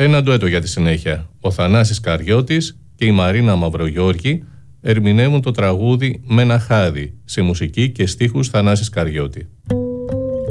Ένα ντουέτο για τη συνέχεια. Ο Θανάσης Καριώτης και η Μαρίνα Μαυρογιώργη ερμηνεύουν το τραγούδι «Με ένα χάδι» σε μουσική και στίχους Θανάσης Καριώτη.